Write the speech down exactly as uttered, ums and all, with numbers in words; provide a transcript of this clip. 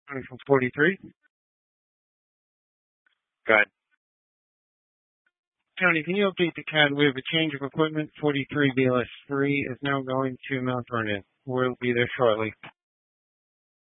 Coming from forty-three. Go ahead. Tony, can you update the C A D? We have a change of equipment. forty-three B L S three is now going to Mount Vernon. We'll be there shortly.